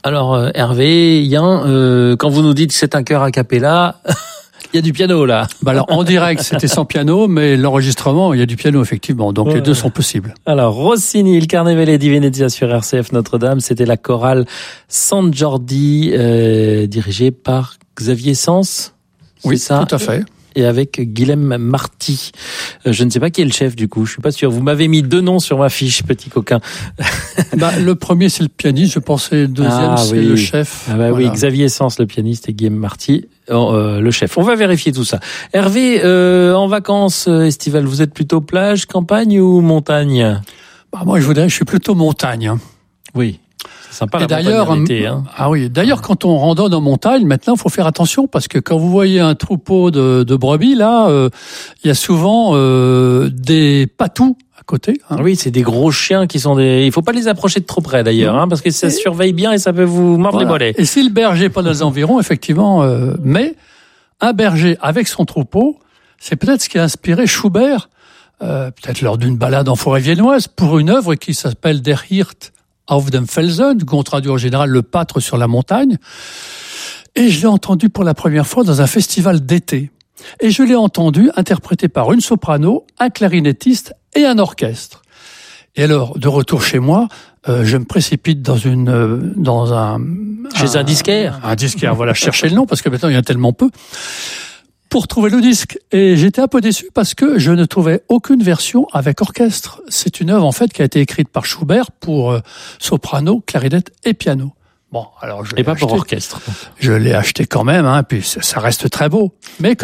Alors Hervé, Yann, quand vous nous dites que c'est un chœur a cappella, il y a du piano là. Alors en direct c'était sans piano, mais l'enregistrement il y a du piano effectivement, donc les deux sont possibles. Alors Rossini, il Carnevale di Venezia sur RCF Notre-Dame, c'était la chorale San Giordi dirigée par Xavier Sens. Oui, ça tout à fait. Et avec Guilhem Marty. Je ne sais pas qui est le chef du coup, je suis pas sûr. Vous m'avez mis 2 noms sur ma fiche, petit coquin. Le premier c'est le pianiste, je pense, et le deuxième c'est le chef. Voilà. Oui, Xavier Sens le pianiste et Guilhem Marty le chef. On va vérifier tout ça. Hervé, en vacances estivales, vous êtes plutôt plage, campagne ou montagne ? Moi je suis plutôt montagne. Oui. C'est sympa la d'ailleurs, montagne en été, hein. D'ailleurs, quand on randonne en montagne, maintenant, il faut faire attention parce que quand vous voyez un troupeau de brebis, là, il y a souvent des patous à côté. Hein. Oui, c'est des gros chiens qui sont des... Il faut pas les approcher de trop près d'ailleurs, hein, parce que ça surveille bien et ça peut vous mordre les mollets. Et si le berger n'est pas dans les environs, effectivement, mais un berger avec son troupeau, c'est peut-être ce qui a inspiré Schubert, peut-être lors d'une balade en forêt viennoise, pour une œuvre qui s'appelle Der Hirt auf dem Felsen, qu'on traduit en général le pâtre sur la montagne. Et je l'ai entendu pour la première fois dans un festival d'été. Et je l'ai entendu interprété par une soprano, un clarinettiste et un orchestre. Et alors, de retour chez moi, je me précipite chez un disquaire. Un disquaire, voilà, chercher le nom, parce que maintenant il y en a tellement peu, pour trouver le disque. Et j'étais un peu déçu parce que je ne trouvais aucune version avec orchestre. C'est une œuvre, en fait, qui a été écrite par Schubert pour soprano, clarinette et piano. Bon, alors et pas pour orchestre. Je l'ai acheté quand même, hein, puis ça reste très beau. Mais